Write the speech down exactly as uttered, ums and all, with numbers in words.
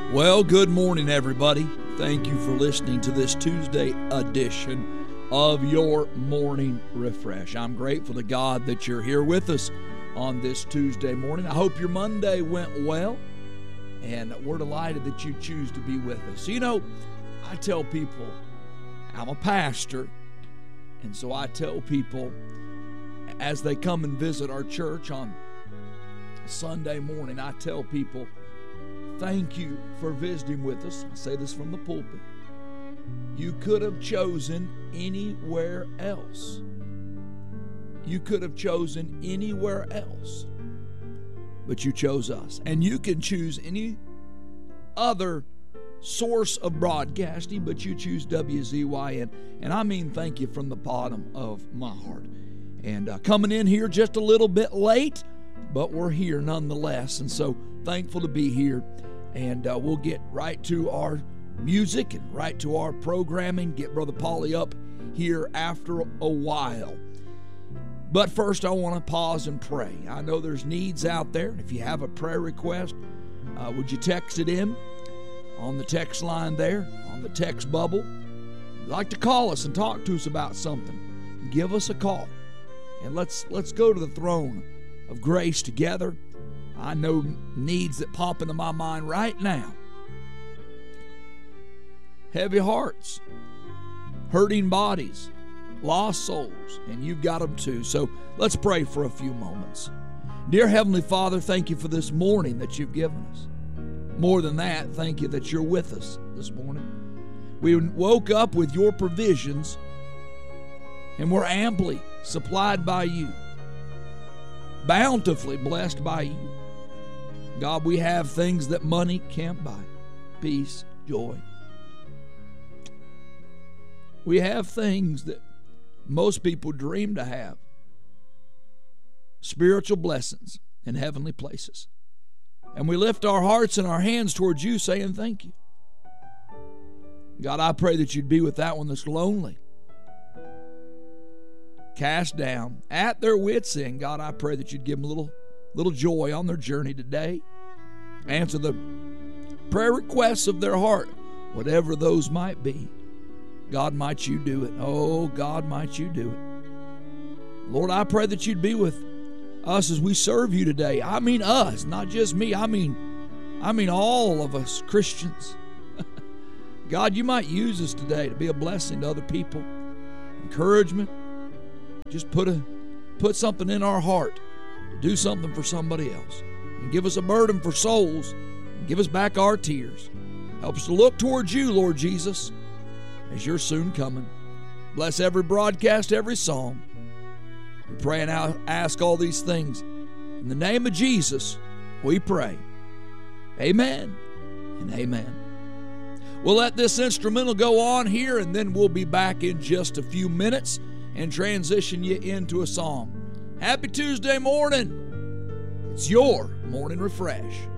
Well, good morning, everybody. Thank you for listening to this Tuesday edition of your Morning Refresh. I'm grateful to God that you're here with us on this Tuesday morning. I hope your Monday went well, and we're delighted that you choose to be with us. You know, I tell people I'm a pastor, and so I tell people as they come and visit our church on Sunday morning, I tell people, thank you for visiting with us. I say this from the pulpit. You could have chosen anywhere else. You could have chosen anywhere else, but you chose us. And you can choose any other source of broadcasting, but you choose W Z Y N. And I mean thank you from the bottom of my heart. And uh, coming in here just a little bit late, but we're here nonetheless. And so thankful to be here. And uh, we'll get right to our music and right to our programming. Get Brother Paulie up here after a while. But first, I want to pause and pray. I know there's needs out there. If you have a prayer request, uh, would you text it in on the text line there, on the text bubble? If you'd like to call us and talk to us about something, give us a call. And let's let's go to the throne of grace together. I know needs that pop into my mind right now. Heavy hearts, hurting bodies, lost souls, and you've got them too. So let's pray for a few moments. Dear Heavenly Father, thank you for this morning that you've given us. More than that, thank you that you're with us this morning. We woke up with your provisions, and we're amply supplied by you, bountifully blessed by you. God, we have things that money can't buy. Peace, joy. We have things that most people dream to have. Spiritual blessings in heavenly places. And we lift our hearts and our hands towards you saying thank you. God, I pray that you'd be with that one that's lonely, cast down, at their wits' end. God, I pray that you'd give them a little little joy on their journey today. Answer the prayer requests of their heart, whatever those might be. God, might you do it. Oh, God, might you do it. Lord, I pray that you'd be with us as we serve you today. I mean us, not just me. I mean, I mean all of us Christians. God, you might use us today to be a blessing to other people. Encouragement. Just put a put something in our heart. Do something for somebody else. And give us a burden for souls. And give us back our tears. Help us to look towards you, Lord Jesus, as you're soon coming. Bless every broadcast, every song. We pray and ask all these things. In the name of Jesus, we pray. Amen and amen. We'll let this instrumental go on here, and then we'll be back in just a few minutes and transition you into a song. Happy Tuesday morning. It's your Morning Refresh.